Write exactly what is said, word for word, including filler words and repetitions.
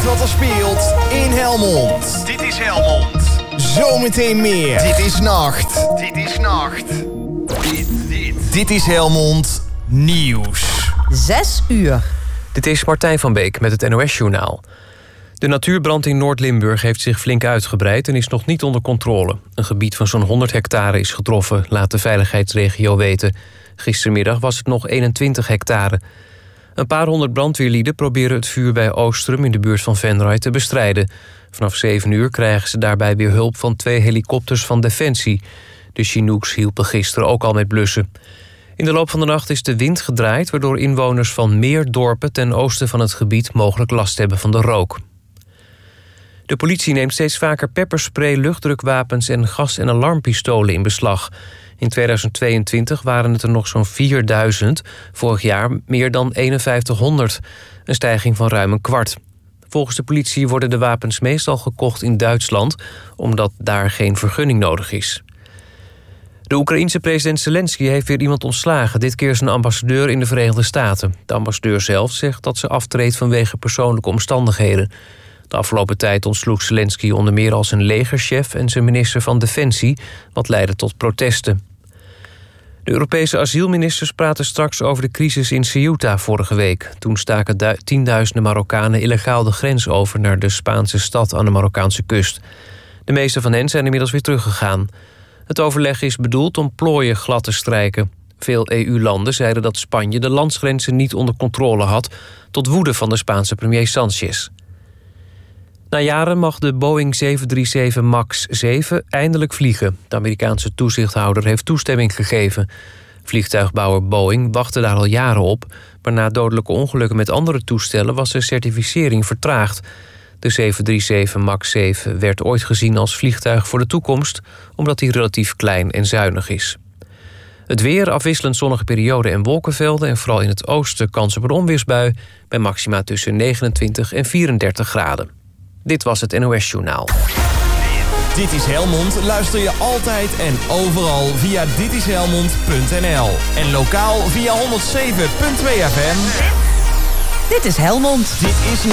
wat er speelt in Helmond. Dit is Helmond. Zometeen meer. Dit is Nacht. Dit is Nacht. Dit, dit. Dit is Helmond Nieuws. Zes uur. Dit is Martijn van Beek met het N O S-journaal. De natuurbrand in Noord-Limburg heeft zich flink uitgebreid en is nog niet onder controle. Een gebied van zo'n honderd hectare is getroffen, laat de veiligheidsregio weten. Gistermiddag was het nog eenentwintig hectare. Een paar honderd brandweerlieden proberen het vuur bij Oostrum in de buurt van Venray te bestrijden. Vanaf zeven uur krijgen ze daarbij weer hulp van twee helikopters van Defensie. De Chinooks hielpen gisteren ook al met blussen. In de loop van de nacht is de wind gedraaid, waardoor inwoners van meer dorpen ten oosten van het gebied mogelijk last hebben van de rook. De politie neemt steeds vaker pepperspray, luchtdrukwapens en gas- en alarmpistolen in beslag. In tweeduizend tweeëntwintig waren het er nog zo'n vierduizend, vorig jaar meer dan vijfenvijftighonderd. Een stijging van ruim een kwart. Volgens de politie worden de wapens meestal gekocht in Duitsland, omdat daar geen vergunning nodig is. De Oekraïense president Zelensky heeft weer iemand ontslagen, dit keer zijn ambassadeur in de Verenigde Staten. De ambassadeur zelf zegt dat ze aftreedt vanwege persoonlijke omstandigheden. De afgelopen tijd ontsloeg Zelensky onder meer al zijn legerchef en zijn minister van Defensie, wat leidde tot protesten. De Europese asielministers praten straks over de crisis in Ceuta vorige week. Toen staken du- tienduizenden Marokkanen illegaal de grens over naar de Spaanse stad aan de Marokkaanse kust. De meeste van hen zijn inmiddels weer teruggegaan. Het overleg is bedoeld om plooien glad te strijken. Veel E U-landen zeiden dat Spanje de landsgrenzen niet onder controle had, tot woede van de Spaanse premier Sanchez. Na jaren mag de Boeing zeven drie zeven MAX zeven eindelijk vliegen. De Amerikaanse toezichthouder heeft toestemming gegeven. Vliegtuigbouwer Boeing wachtte daar al jaren op, maar na dodelijke ongelukken met andere toestellen was de certificering vertraagd. De zeven drie zeven MAX zeven werd ooit gezien als vliegtuig voor de toekomst, omdat hij relatief klein en zuinig is. Het weer, afwisselend zonnige perioden en wolkenvelden en vooral in het oosten kans op een onweersbui bij maxima tussen negenentwintig en vierendertig graden. Dit was het N O S-journaal. Dit is Helmond luister je altijd en overal via dit is helmond punt n l en lokaal via honderdzeven punt twee F M. Dit is Helmond. Dit is